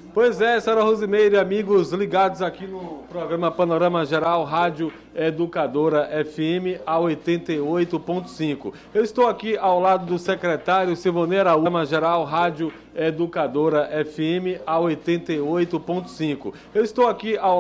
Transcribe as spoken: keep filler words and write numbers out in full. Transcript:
Pois é, senhora Rosimeire, amigos ligados aqui no programa Panorama Geral, Rádio Educadora F M, a oitenta e oito ponto cinco. Eu estou aqui ao lado do secretário Silvonei Araújo, Panorama Geral, Rádio Educadora F M, a oitenta e oito ponto cinco. Eu estou aqui ao